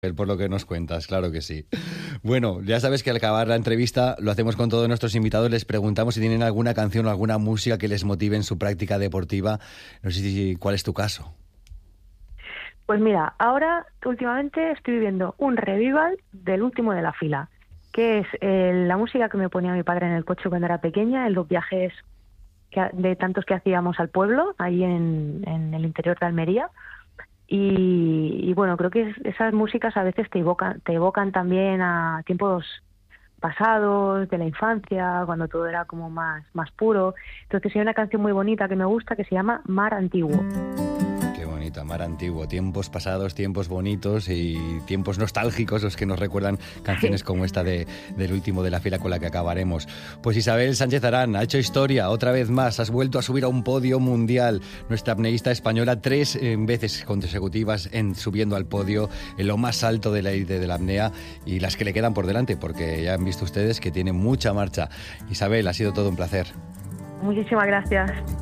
Por lo que nos cuentas, claro que sí. Bueno, ya sabes que al acabar la entrevista lo hacemos con todos nuestros invitados, les preguntamos si tienen alguna canción o alguna música que les motive en su práctica deportiva. No sé cuál es tu caso. Pues mira, ahora últimamente estoy viviendo un revival del último de la fila, que es la música que me ponía mi padre en el coche cuando era pequeña, en los viajes de tantos que hacíamos al pueblo, ahí en el interior de Almería. Y bueno, creo que esas músicas a veces te evocan también a tiempos pasados, de la infancia, cuando todo era como más puro. Entonces hay una canción muy bonita que me gusta que se llama Mar Antiguo. Qué bonito, Mar Antiguo, tiempos pasados, tiempos bonitos y tiempos nostálgicos los que nos recuerdan canciones como esta del último de la fila con la que acabaremos. Pues Isabel Sánchez Arán ha hecho historia otra vez más, has vuelto a subir a un podio mundial, nuestra apneísta española 3 veces consecutivas subiendo al podio en lo más alto de la élite de la apnea y las que le quedan por delante, porque ya han visto ustedes que tiene mucha marcha. Isabel, ha sido todo un placer. Muchísimas gracias.